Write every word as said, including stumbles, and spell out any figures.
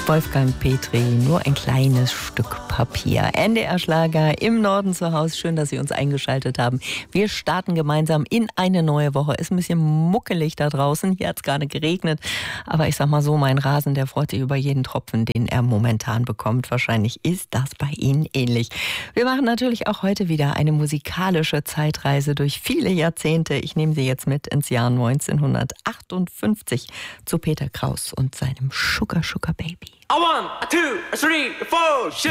Wolfgang Petri, nur ein kleines Stück Papier. N D R-Schlager im Norden zu Hause. Schön, dass Sie uns eingeschaltet haben. Wir starten gemeinsam in eine neue Woche. Ist ein bisschen muckelig da draußen. Hier hat es gerade geregnet. Aber ich sag mal so, mein Rasen, der freut sich über jeden Tropfen, den er momentan bekommt. Wahrscheinlich ist das bei Ihnen ähnlich. Wir machen natürlich auch heute wieder eine musikalische Zeitreise durch viele Jahrzehnte. Ich nehme Sie jetzt mit ins Jahr neunzehnhundertachtundfünfzig zu Peter Kraus und seinem Sugar Sugar Baby. A one, a two, a three, a four,